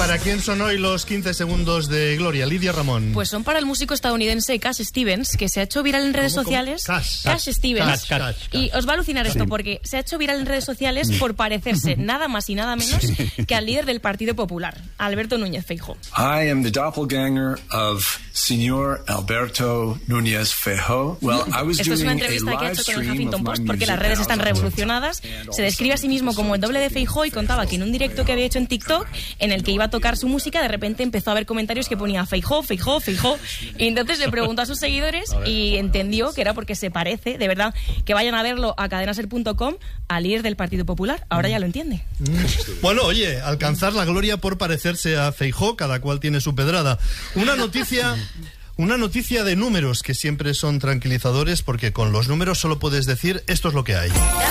¿Para quién son hoy los 15 segundos de gloria? Lidia Ramón. Pues son para el músico estadounidense Cash Stevens, que se ha hecho viral en redes sociales. Cash Stevens. Y os va a alucinar esto, porque se ha hecho viral en redes sociales por parecerse nada más y nada menos que al líder del Partido Popular, Alberto Núñez Feijóo. I am the doppelganger of Señor Alberto Núñez Feijóo. Esto es una entrevista que ha hecho con el Huffington Post, porque las redes están revolucionadas. Se describe a sí mismo como el doble de Feijóo y contaba que en un directo que había hecho en TikTok, en el que iba a tocar su música, de repente empezó a haber comentarios que ponía Feijóo, Feijóo, Feijóo. Y entonces le preguntó a sus seguidores y entendió que era porque se parece, de verdad, que vayan a verlo a cadenaser.com, al líder del Partido Popular. Ahora ya lo entiende. Bueno, oye, alcanzar la gloria por parecerse a Feijóo, cada cual tiene su pedrada. Una noticia de números que siempre son tranquilizadores, porque con los números solo puedes decir esto es lo que hay.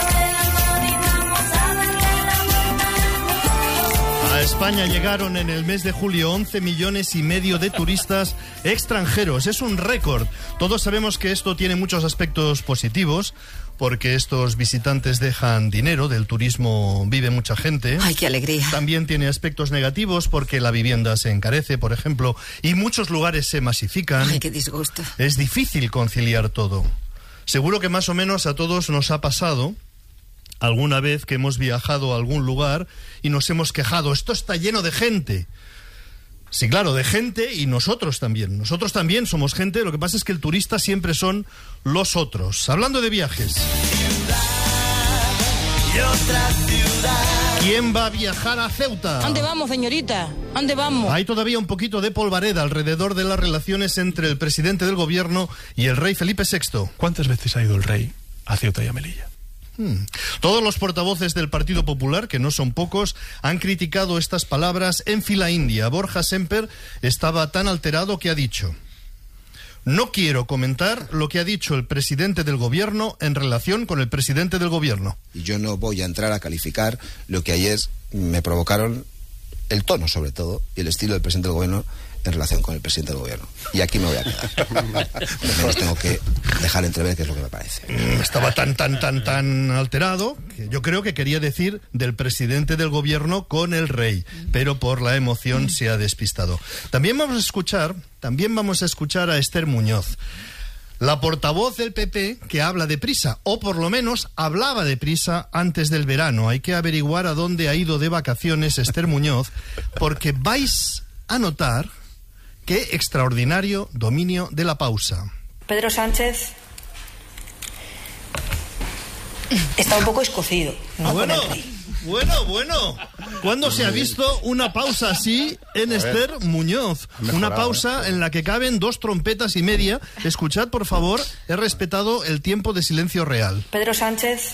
A España llegaron en el mes de julio 11,5 millones de turistas extranjeros. Es un récord. Todos sabemos que esto tiene muchos aspectos positivos, porque estos visitantes dejan dinero, del turismo vive mucha gente. ¡Ay, qué alegría! También tiene aspectos negativos, porque la vivienda se encarece, por ejemplo, y muchos lugares se masifican. ¡Ay, qué disgusto! Es difícil conciliar todo. Seguro que más o menos a todos nos ha pasado alguna vez que hemos viajado a algún lugar y nos hemos quejado. Esto está lleno de gente. Sí, claro, de gente, y nosotros también. Nosotros también somos gente, lo que pasa es que el turista siempre son los otros. Hablando de viajes. ¿Quién va a viajar a Ceuta? ¿Dónde vamos, señorita? ¿Dónde vamos? Hay todavía un poquito de polvareda alrededor de las relaciones entre el presidente del gobierno y el rey Felipe VI. ¿Cuántas veces ha ido el rey a Ceuta y a Melilla? Todos los portavoces del Partido Popular, que no son pocos, han criticado estas palabras en fila india. Borja Semper estaba tan alterado que ha dicho: no quiero comentar lo que ha dicho el presidente del gobierno en relación con el presidente del gobierno. Y yo no voy a entrar a calificar lo que ayer me provocaron, el tono sobre todo, y el estilo del presidente del gobierno en relación con el presidente del gobierno. Y aquí me voy a quedar. Por menos tengo que dejar entrever qué es lo que me parece. Estaba tan alterado que yo creo que quería decir del presidente del gobierno con el rey, pero por la emoción se ha despistado. También vamos a escuchar a Esther Muñoz, la portavoz del PP, que habla deprisa, o por lo menos hablaba deprisa antes del verano. Hay que averiguar a dónde ha ido de vacaciones Esther Muñoz, porque vais a notar qué extraordinario dominio de la pausa. Pedro Sánchez está un poco escocido, ¿no? Bueno. ¿Cuándo se ha visto una pausa así en Esther Muñoz? Una pausa en la que caben 2 trompetas y media. Escuchad, por favor, he respetado el tiempo de silencio real. Pedro Sánchez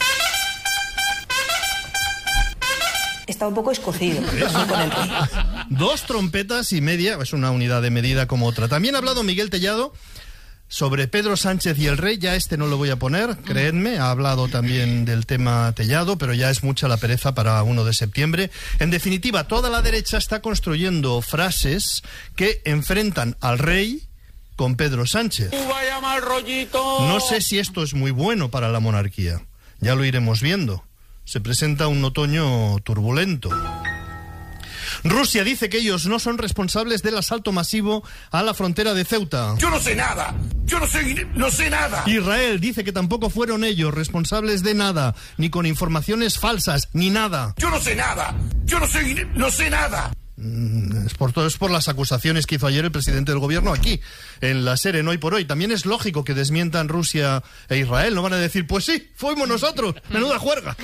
está un poco escocido, ¿no? Con el rey. 2 trompetas y media, es una unidad de medida como otra. También ha hablado Miguel Tellado sobre Pedro Sánchez y el rey. Ya no lo voy a poner, creedme. Ha hablado también del tema Tellado, pero ya es mucha la pereza para 1 de septiembre. En definitiva, toda la derecha está construyendo frases que enfrentan al rey con Pedro Sánchez. ¡Vaya mal rollito! No sé si esto es muy bueno para la monarquía. Ya lo iremos viendo. Se presenta un otoño turbulento. Rusia dice que ellos no son responsables del asalto masivo a la frontera de Ceuta. ¡Yo no sé nada! ¡Yo no sé nada! Israel dice que tampoco fueron ellos responsables de nada, ni con informaciones falsas, ni nada. ¡Yo no sé nada! ¡Yo no sé nada! Es por las acusaciones que hizo ayer el presidente del gobierno aquí, en la SER, en Hoy por Hoy. También es lógico que desmientan Rusia e Israel. No van a decir, pues sí, fuimos nosotros, menuda juerga.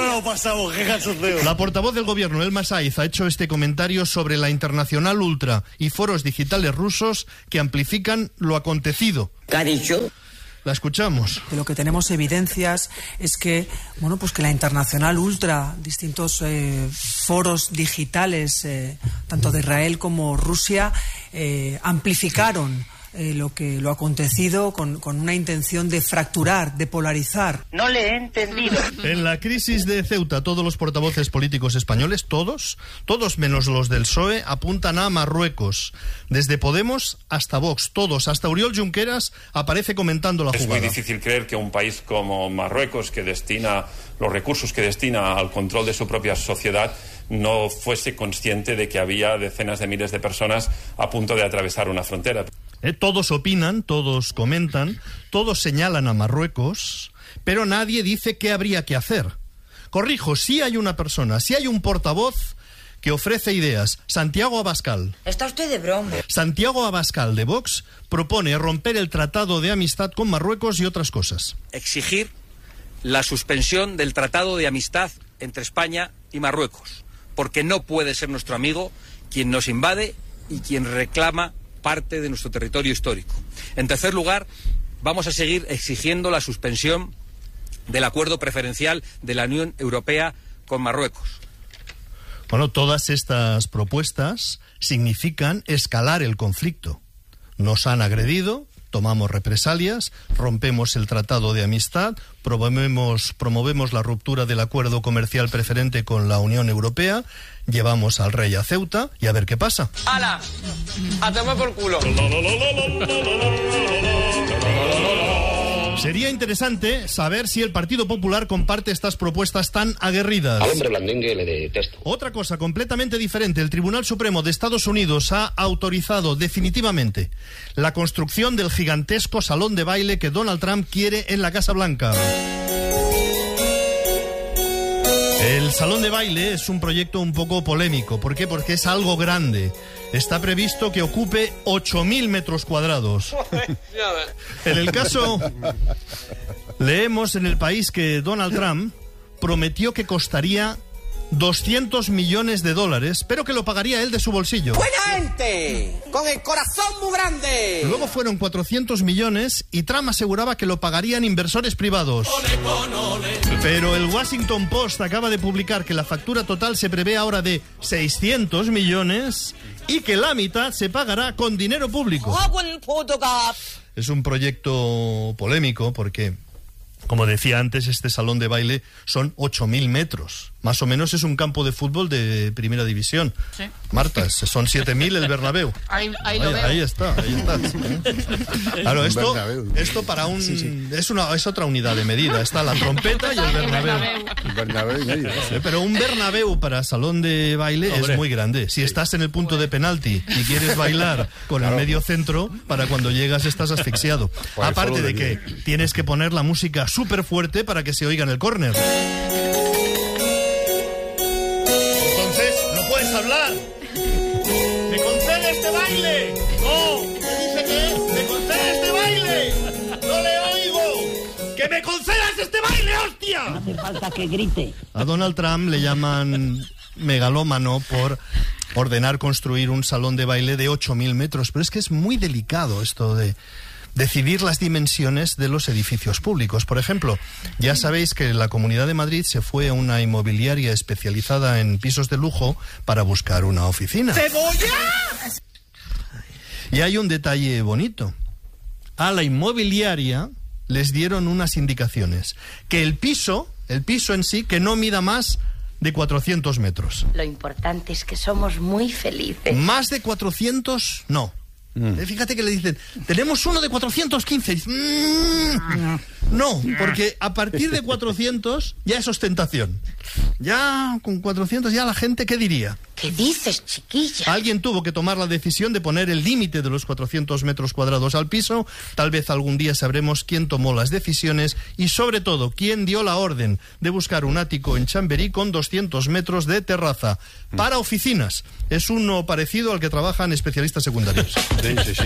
La portavoz del gobierno, Elma Saiz, ha hecho este comentario sobre la Internacional Ultra y foros digitales rusos que amplifican lo acontecido. ¿Qué ha dicho? La escuchamos. De lo que tenemos evidencias es que, pues que la Internacional Ultra, distintos foros digitales, tanto de Israel como Rusia, amplificaron lo acontecido con una intención de fracturar, de polarizar. No le he entendido. En la crisis de Ceuta, todos los portavoces políticos españoles, todos menos los del PSOE, apuntan a Marruecos. Desde Podemos hasta Vox, todos, hasta Oriol Junqueras aparece comentando la jugada. Es muy difícil creer que un país como Marruecos, que destina los recursos que destina al control de su propia sociedad, no fuese consciente de que había decenas de miles de personas a punto de atravesar una frontera. Todos opinan, todos comentan, todos señalan a Marruecos, pero nadie dice qué habría que hacer. Corrijo, sí hay una persona, sí hay un portavoz que ofrece ideas. Santiago Abascal. Está usted de broma. Santiago Abascal, de Vox, propone romper el tratado de amistad con Marruecos y otras cosas. Exigir la suspensión del tratado de amistad entre España y Marruecos, porque no puede ser nuestro amigo quien nos invade y quien reclama parte de nuestro territorio histórico. En tercer lugar, vamos a seguir exigiendo la suspensión del acuerdo preferencial de la Unión Europea con Marruecos. Bueno, todas estas propuestas significan escalar el conflicto. Nos han agredido, tomamos represalias, rompemos el tratado de amistad, promovemos la ruptura del acuerdo comercial preferente con la Unión Europea, llevamos al rey a Ceuta y a ver qué pasa. ¡Hala! ¡A tomar por culo! Sería interesante saber si el Partido Popular comparte estas propuestas tan aguerridas. Al hombre blandingue le detesto. Otra cosa completamente diferente. El Tribunal Supremo de Estados Unidos ha autorizado definitivamente la construcción del gigantesco salón de baile que Donald Trump quiere en la Casa Blanca. El salón de baile es un proyecto un poco polémico. ¿Por qué? Porque es algo grande. Está previsto que ocupe 8.000 metros cuadrados. En el caso, leemos en El País que Donald Trump prometió que costaría $200 millones, pero que lo pagaría él de su bolsillo. ¡Buena gente! ¡Con el corazón muy grande! Luego fueron 400 millones y Trump aseguraba que lo pagarían inversores privados. Pero el Washington Post acaba de publicar que la factura total se prevé ahora de 600 millones y que la mitad se pagará con dinero público. Es un proyecto polémico porque, como decía antes, este salón de baile son 8.000 metros. Más o menos es un campo de fútbol de primera división. Sí. Marta, son 7.000 el Bernabéu. Ahí lo veo. Ahí está. Claro, esto para un... Sí. Es otra unidad de medida. Está la trompeta y el Bernabéu. El Bernabéu y medio. Pero un Bernabéu para salón de baile es muy grande. Si estás en el punto de penalti y quieres bailar con el medio centro, para cuando llegas estás asfixiado. Aparte de que tienes que poner la música súper fuerte para que se oiga en el córner. Entonces, no puedes hablar. ¿Me concede este baile? No. ¿Me dice que me concede este baile? No le oigo. ¡Que me concedas este baile, hostia! No hace falta que grite. A Donald Trump le llaman megalómano por ordenar construir un salón de baile de 8.000 metros. Pero es que es muy delicado esto de decidir las dimensiones de los edificios públicos. Por ejemplo, ya sabéis que la Comunidad de Madrid se fue a una inmobiliaria especializada en pisos de lujo para buscar una oficina. ¡Cebolla! Y hay un detalle bonito. A la inmobiliaria les dieron unas indicaciones. Que el piso en sí, que no mida más de 400 metros. Lo importante es que somos muy felices. Más de 400, no. Fíjate que le dicen, tenemos uno de 415. No, porque a partir de 400 ya es ostentación. Ya con 400 ya la gente, ¿qué diría? ¿Qué dices, chiquilla? Alguien tuvo que tomar la decisión de poner el límite de los 400 metros cuadrados al piso. Tal vez algún día sabremos quién tomó las decisiones y, sobre todo, quién dio la orden de buscar un ático en Chamberí con 200 metros de terraza para oficinas. Es uno parecido al que trabajan especialistas secundarios. Sí.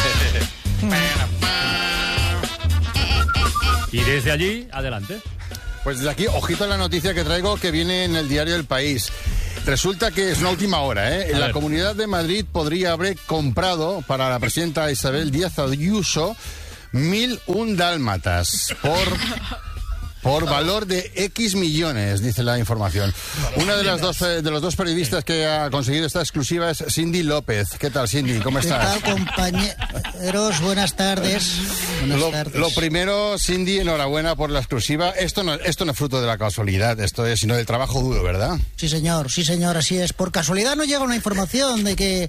Y desde allí, adelante. Pues desde aquí, ojito a la noticia que traigo que viene en el diario El País. Resulta que es una última hora, ¿eh? La Comunidad de Madrid podría haber comprado para la presidenta Isabel Díaz Ayuso 1.001 dálmatas por valor de X millones, dice la información. Una de los dos periodistas que ha conseguido esta exclusiva es Cindy López. ¿Qué tal, Cindy? ¿Cómo estás? ¿Qué tal, compañeros? Buenas tardes. Lo primero, Cindy, enhorabuena por la exclusiva. Esto no es fruto de la casualidad, esto es sino del trabajo duro, ¿verdad? Sí, señor, así es. Por casualidad no llega una información de que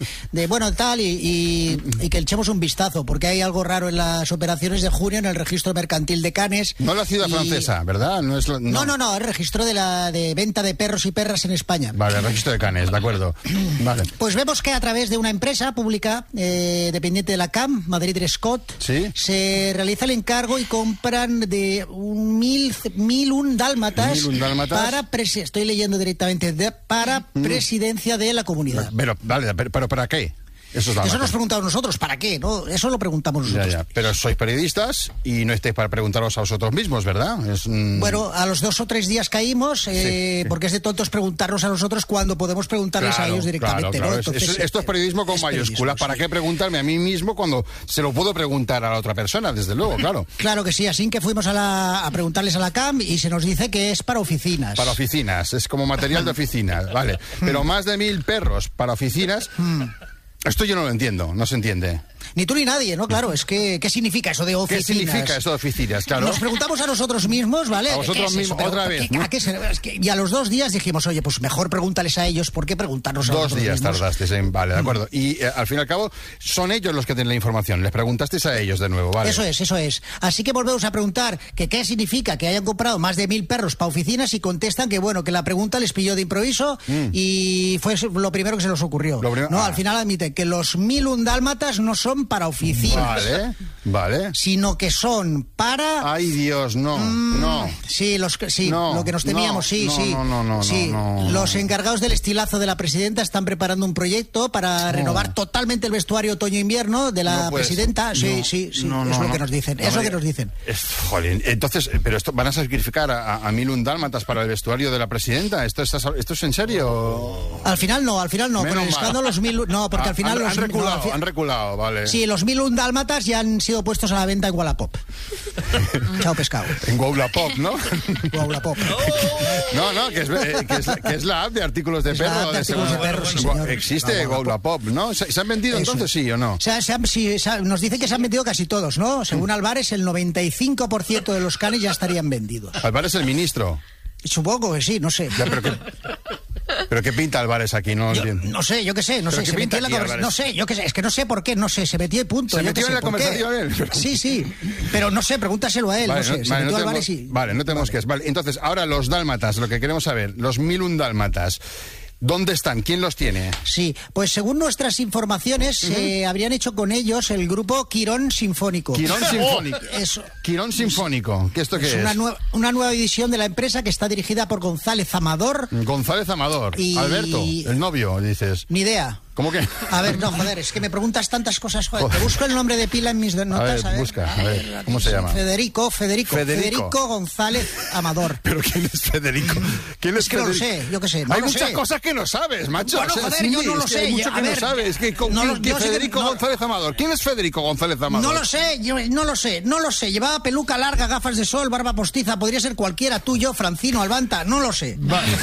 que echemos un vistazo, porque hay algo raro en las operaciones de junio en el registro mercantil de Cannes. No la ciudad francesa, ¿verdad? No, el registro de venta de perros y perras en España. Vale, el registro de Cannes, de acuerdo. Vale. Pues vemos que a través de una empresa pública dependiente de la CAM, Madrid Scott, ¿sí? Se realiza el encargo y compran de 1.001 dálmatas para estoy leyendo directamente, para presidencia de la comunidad. Pero ¿para qué? Eso nos preguntamos nosotros, ¿para qué? ¿No? Eso lo preguntamos nosotros. Ya. Pero sois periodistas y no estáis para preguntaros a vosotros mismos, ¿verdad? Bueno, a los 2 o 3 días caímos, porque es de tontos preguntarnos a nosotros cuando podemos preguntarles a ellos directamente. Claro. ¿no? Entonces, esto es periodismo con mayúsculas. ¿Para qué preguntarme a mí mismo cuando se lo puedo preguntar a la otra persona? Desde luego, claro. Claro que sí, así que fuimos a preguntarles a la CAM y se nos dice que es para oficinas. Para oficinas, es como material de oficinas, vale. Pero más de 1.000 perros para oficinas... Esto yo no lo entiendo, no se entiende. Ni tú ni nadie, ¿no? Claro, es que ¿qué significa eso de oficinas? ¿Qué significa eso de oficinas? Claro. Nos preguntamos a nosotros mismos, ¿vale? A vosotros mismos, otra vez. Y a los 2 días dijimos, oye, pues mejor pregúntales a ellos, ¿por qué preguntarnos a nosotros 2 días mismos? tardaste, vale, de acuerdo. Y al fin y al cabo, son ellos los que tienen la información. Les preguntasteis a ellos de nuevo, ¿vale? Eso es. Así que volvemos a preguntar que qué significa que hayan comprado más de 1.000 perros para oficinas y contestan que, bueno, que la pregunta les pilló de improviso y fue lo primero que se les ocurrió. Al final admiten que los 1.001 dálmatas no son para oficinas. Vale. Sino que son para... Ay, Dios, no. Sí, lo que nos temíamos, No. Los encargados del estilazo de la presidenta están preparando un proyecto para renovar totalmente el vestuario otoño-invierno de la presidenta. Sí, es lo que nos dicen. Es lo que nos dicen. Jolín, entonces, ¿pero esto van a sacrificar a 1.001 dálmatas para el vestuario de la presidenta? ¿Esto es en serio? Al final no. Con el escándalo los 1.000... No, porque al final... Han reculado, vale. Sí, los 1.001 dálmatas ya han sido puestos a la venta en Wallapop. Chao, pescado. En Wallapop, ¿no? Wallapop. No, que es la app de artículos de perro. Sí, señor. Existe Wallapop, ¿no? ¿Se han vendido entonces, sí o no? Nos dicen que se han vendido casi todos, ¿no? Según Álvarez, el 95% de los canes ya estarían vendidos. Álvarez es el ministro. Supongo que sí, no sé. Ya, ¿pero qué pinta Álvarez aquí? No entiendo. No sé, yo qué sé, no sé. Se metió en la conversación. No sé, yo qué sé, es que no sé por qué, se metió y punto. ¿Se metió en la conversación él? Sí, pero no sé, pregúntaselo a él, no sé. Se metió Álvarez y... Vale, no tenemos que... Vale, entonces, ahora los dálmatas, lo que queremos saber, los 1.001 dálmatas... ¿Dónde están? ¿Quién los tiene? Sí, pues según nuestras informaciones, habrían hecho con ellos el grupo Quirón Sinfónico. Quirón Sinfónico. Eso. Quirón Sinfónico. ¿Esto qué es? Una nueva edición de la empresa que está dirigida por González Amador. González Amador. Alberto, el novio, dices. Ni idea. ¿Cómo que? A ver, no, joder, es que me preguntas tantas cosas, joder. Te busco el nombre de pila en mis notas. A ver, ¿cómo se llama? Federico González Amador. ¿Pero quién es Federico? ¿Quién es Federico? No lo sé, yo qué sé. Hay muchas cosas que no sabes, macho. Bueno, joder, yo no lo sé. Hay mucho que no sabes. Federico González Amador. ¿Quién es Federico González Amador? No lo sé. Llevaba peluca larga, gafas de sol, barba postiza. Podría ser cualquiera, tú, yo, Francino, Albanta. No lo sé.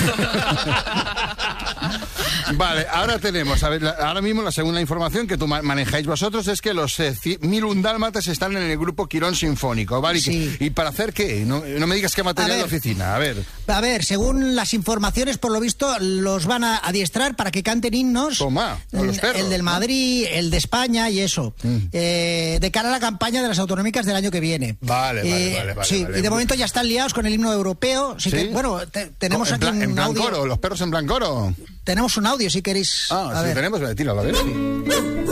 Vale, ahora tenemos, ahora mismo la segunda información que tú manejáis vosotros es que los 1.001 dálmatas están en el grupo Quirón Sinfónico, ¿vale? Sí. ¿Y para hacer qué? No me digas qué material de oficina, a ver, según las informaciones, por lo visto, los van a adiestrar para que canten himnos. Toma, a los perros, el del Madrid, el de España y eso, de cara a la campaña de las autonómicas del año que viene. Vale. Sí, y de momento ya están liados con el himno europeo. ¿Sí? Que, bueno, tenemos aquí un en audio. Blancoro, los perros en Blancoro. Tenemos un audio, si queréis. Sí, tenemos, tíralo, a ver.